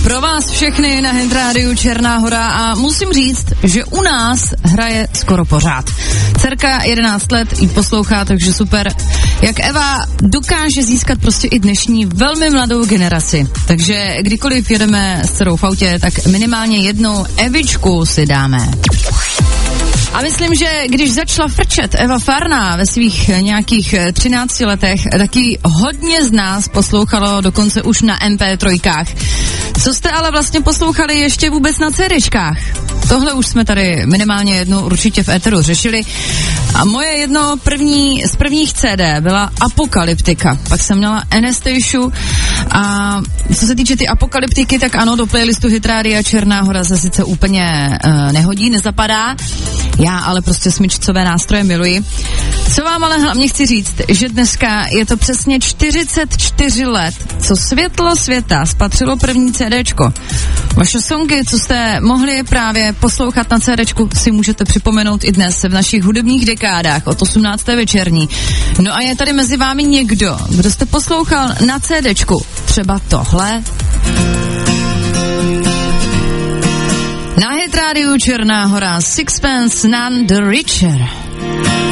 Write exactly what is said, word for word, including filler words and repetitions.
Pro vás všechny na Hit Rádiu Černá Hora a musím říct, že u nás hraje skoro pořád. Dcerka jedenáct let jí poslouchá, takže super. Jak Eva dokáže získat prostě i dnešní velmi mladou generaci. Takže kdykoliv jedeme s dcerou v autě, tak minimálně jednou Evičku si dáme. A myslím, že když začala frčet Eva Farná ve svých nějakých třinácti letech, taky hodně z nás poslouchalo dokonce už na em pé tři. Co jste ale vlastně poslouchali ještě vůbec na CDčkách? Tohle už jsme tady minimálně jednou určitě v éteru řešili. A moje jedno první, z prvních C D byla Apokalyptika. Pak jsem měla Anastaciu a co se týče ty Apokalyptiky, tak ano, do playlistu Hit Rádia Černá Hora se sice úplně uh, nehodí, nezapadá. Já ale prostě smyčcové nástroje miluji. Co vám ale hlavně chci říct, že dneska je to přesně čtyřicet čtyři let, co světlo světa spatřilo první CDčko. Vaše songy, co jste mohli právě poslouchat na CDčku, si můžete připomenout i dnes v našich hudebních dekádách od osmnácté večerní. No a je tady mezi vámi někdo, kdo jste poslouchal na CDčku třeba tohle? Na Hit Rádiu Černá Hora Sixpence None the Richer.